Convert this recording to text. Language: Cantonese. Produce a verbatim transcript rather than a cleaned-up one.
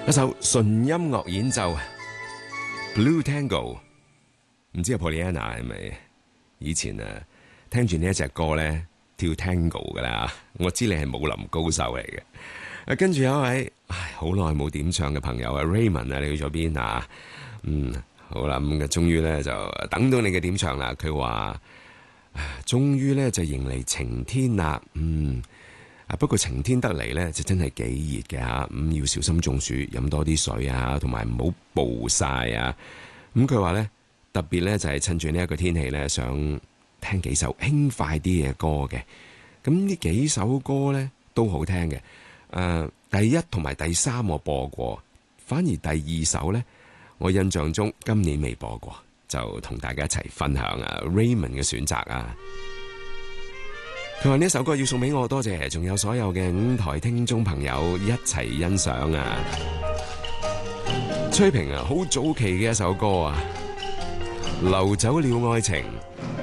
一首純音樂演奏 Blue Tango， 唔知阿 Pollyanna 係咪以前啊聽住呢一隻歌咧跳 Tango 噶啦？我知你係舞林高手嚟嘅。啊，跟住有一位唉好耐冇點唱嘅朋友啊 Raymond 啊，你去咗邊啊？嗯，好啦，咁嘅終於咧就等到你嘅點唱啦。佢話終於咧就迎嚟晴天啦，嗯。啊！不過晴天得嚟咧，就真係幾熱嘅嚇，咁要小心中暑，飲多啲水啊，同埋唔好暴曬啊。咁佢話咧，特別咧就係趁住呢一個天氣咧，想聽幾首輕快啲嘅歌嘅。咁呢幾首歌咧都好聽嘅。誒、呃，第一同埋第三我播過，反而第二首咧，我印象中今年未播過，就同大家一齊分享啊 Raymond 嘅選擇啊。佢話呢首歌要送俾我，多謝，仲有所有嘅五台聽眾朋友一齊欣賞啊！崔萍啊，好早期嘅一首歌啊，流走了愛情，